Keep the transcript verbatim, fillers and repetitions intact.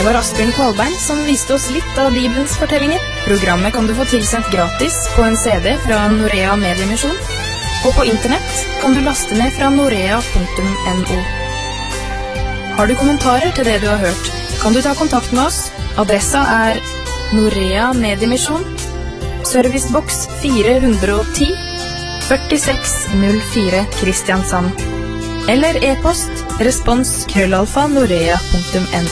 var Asbjørn Kvalbein som viste oss litt av Bibelens fortellinger. Programmet kan du få tilsendt gratis på en C D fra Norea Mediemisjon, og på internett kan du laste ned fra norea punktum no. Har du kommentarer til det du har hørt, kan du ta kontakt med oss. Adressa er Norea Mediemisjon, servicebox fire hundre og ti, førtiseks null fire Kristiansand. Eller e-post respons krøllalfa norea punktum no.